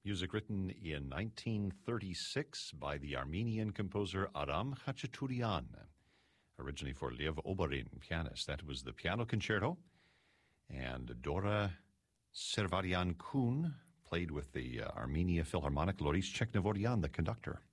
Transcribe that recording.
Music written in 1936 by the Armenian composer Aram Khachaturian, originally for Lev Oborin, pianist. That was the piano concerto. And Dora Servarian Kun played with the Armenia Philharmonic, Loris Cheknevoryan, the conductor.